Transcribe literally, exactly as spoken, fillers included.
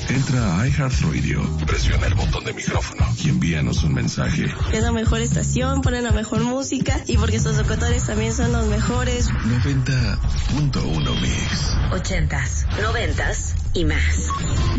Entra a iHeartRadio, presiona el botón de micrófono y envíanos un mensaje. Es la mejor estación, ponen la mejor música y porque sus locutores también son los mejores. noventa punto uno Mix. Ochentas, noventas y más.